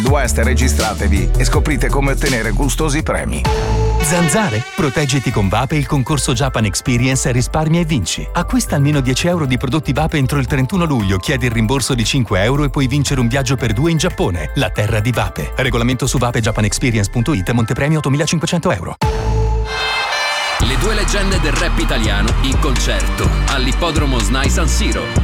West, registratevi e scoprite come ottenere gustosi premi. Zanzare? Proteggiti con Vape il concorso Japan Experience e risparmia e vinci. Acquista almeno 10 euro di prodotti Vape entro il 31 luglio, chiedi il rimborso di 5 euro e puoi vincere un viaggio per 2 in Giappone, la terra di Vape. Regolamento su vapejapanexperience.it, montepremio 8.500 euro. Le due leggende del rap italiano in concerto all'Ippodromo SNAI San Siro.